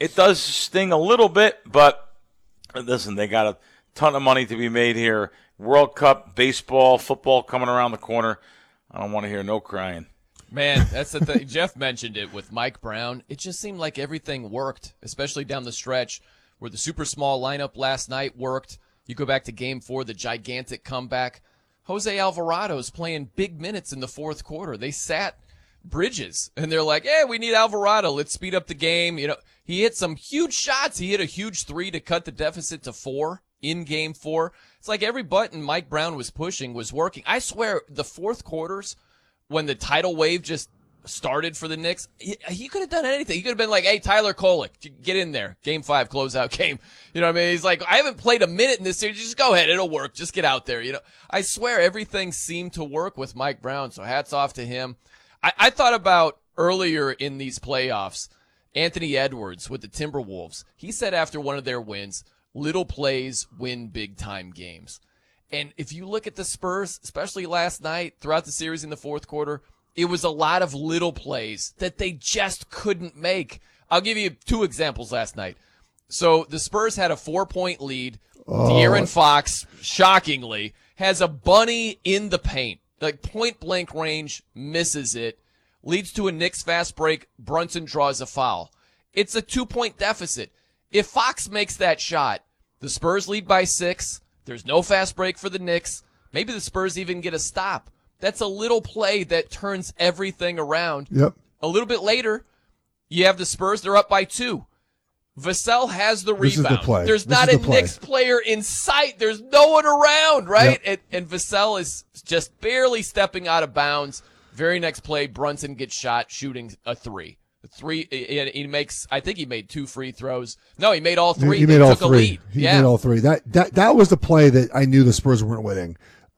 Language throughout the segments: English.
It does sting a little bit, but listen, they got a ton of money to be made here. World Cup, baseball, football coming around the corner. I don't want to hear no crying. Man, that's the thing. Jeff mentioned it with Mike Brown. It just seemed like everything worked, especially down the stretch where the super small lineup last night worked. You go back to Game 4, the gigantic comeback. Jose Alvarado's playing big minutes in the fourth quarter. They sat Bridges, and they're like, "Yeah, we need Alvarado. Let's speed up the game." You know, he hit some huge shots. He hit a huge 3 to cut the deficit to 4 in Game 4. It's like every button Mike Brown was pushing was working. I swear, the fourth quarters, when the tidal wave just started for the Knicks, he could have done anything. He could have been like, "Hey, Tyler Kolek, get in there. Game 5, closeout game." You know what I mean? He's like, "I haven't played a minute in this series. Just go ahead. It'll work. Just get out there." You know, I swear everything seemed to work with Mike Brown. So hats off to him. I thought about earlier in these playoffs, Anthony Edwards with the Timberwolves. He said after one of their wins, little plays win big-time games. And if you look at the Spurs, especially last night, throughout the series in the fourth quarter, it was a lot of little plays that they just couldn't make. I'll give you 2 examples last night. So the Spurs had a 4-point lead. De'Aaron Fox, shockingly, has a bunny in the paint. Like point-blank range, misses it, leads to a Knicks fast break. Brunson draws a foul. It's a 2-point deficit. If Fox makes that shot, the Spurs lead by 6. There's no fast break for the Knicks. Maybe the Spurs even get a stop. That's a little play that turns everything around. Yep. A little bit later, you have the Spurs. They're up by 2. Vassell has the rebound. This is the play. There's This not is a the play. Knicks player in sight. There's no one around, right? Yep. And Vassell is just barely stepping out of bounds. Very next play, Brunson gets shot shooting a 3. He makes, I think he made 2 free throws. No, he made all 3. He made all took 3. A lead. He made all 3. That was the play that I knew the Spurs weren't winning,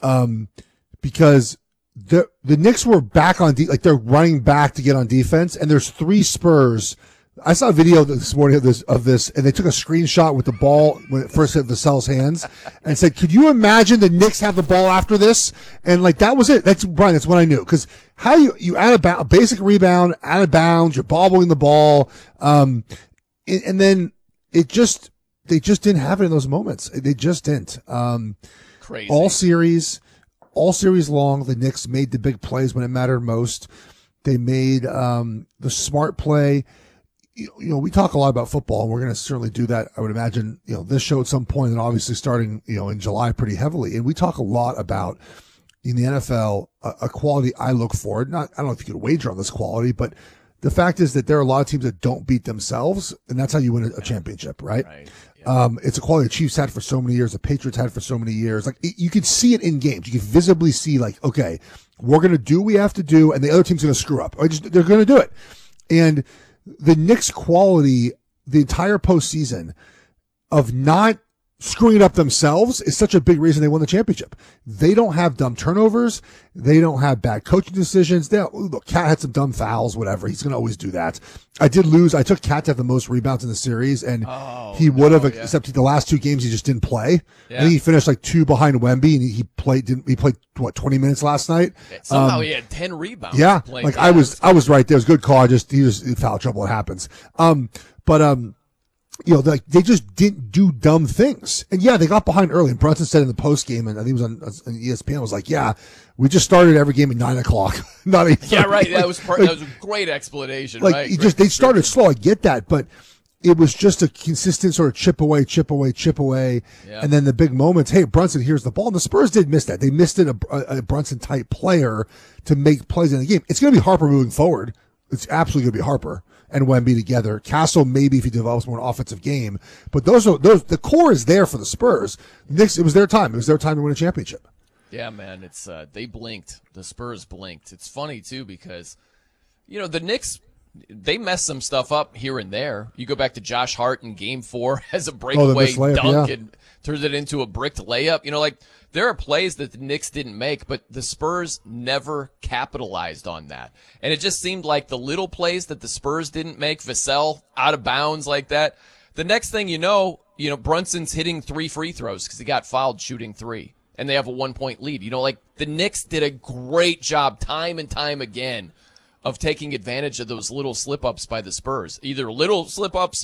because the Knicks were back on like they're running back to get on defense, and there's 3 Spurs. I saw a video this morning of this, and they took a screenshot with the ball when it first hit Vassell's hands, and said, "Could you imagine the Knicks have the ball after this?" And like that was it. That's Brian. That's what I knew, because how you add a basic rebound, out of bounds, you're bobbling the ball, and then they just didn't have it in those moments. They just didn't. Crazy. All series long, the Knicks made the big plays when it mattered most. They made the smart play. You know, we talk a lot about football, and we're going to certainly do that, I would imagine, this show at some point, and obviously starting, in July pretty heavily. And we talk a lot about, in the NFL, a quality I look for. I don't know if you could wager on this quality, but the fact is that there are a lot of teams that don't beat themselves, and that's how you win a championship, right? Right. Yeah. It's a quality the Chiefs had for so many years, the Patriots had for so many years. Like, you can see it in games. You can visibly see, like, okay, we're going to do what we have to do, and the other team's going to screw up. They're going to do it. And the Knicks' quality, the entire postseason, of not screwing it up themselves is such a big reason they won the championship. They don't have dumb turnovers. They don't have bad coaching decisions. Look, Cat had some dumb fouls, whatever. He's going to always do that. I did lose. I took Cat to have the most rebounds in the series, and he would have, except the last 2 games he just didn't play. Yeah. I think he finished like 2 behind Wemby, and he played what, 20 minutes last night? Somehow he had 10 rebounds. Yeah, like I was right there. It was a good call. He was in foul trouble. It happens. They just didn't do dumb things. And yeah, they got behind early. And Brunson said in the post game, and I think it was on ESPN, was like, "Yeah, we just started every game at 9:00, not 8:30." Yeah, right. That was a great explanation. Like, right? They started slow. I get that, but it was just a consistent sort of chip away. Yeah. And then the big moments. Hey, Brunson, here's the ball. And the Spurs did miss that. They missed it, a Brunson type player to make plays in the game. It's going to be Harper moving forward. It's absolutely going to be Harper and Wemby together. Castle, maybe if he develops more an offensive game. But the core is there for the Spurs. Knicks, it was their time. It was their time to win a championship. Yeah, man. It's they blinked. The Spurs blinked. It's funny too because, the Knicks, they messed some stuff up here and there. You go back to Josh Hart in Game 4 as a breakaway dunk and turns it into a bricked layup. There are plays that the Knicks didn't make, but the Spurs never capitalized on that. And it just seemed like the little plays that the Spurs didn't make, Vassell out of bounds like that. The next thing you know, Brunson's hitting 3 free throws because he got fouled shooting 3. And they have a 1-point lead. The Knicks did a great job time and time again of taking advantage of those little slip-ups by the Spurs. Either little slip-ups